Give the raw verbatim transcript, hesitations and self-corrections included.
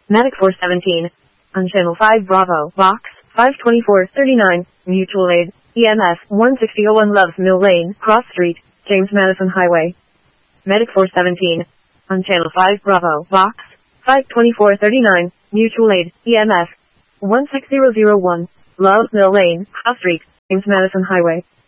Medic four seventeen. On Channel five Bravo, Box five twenty-four thirty-nine, Mutual Aid, E M F one sixty oh one Loves Mill Lane, Cross Street, James Madison Highway. Medic four seventeen. On Channel five Bravo, Box five twenty-four thirty-nine, Mutual Aid, E M F one six zero zero one, Loves Mill Lane, Cross Street, James Madison Highway.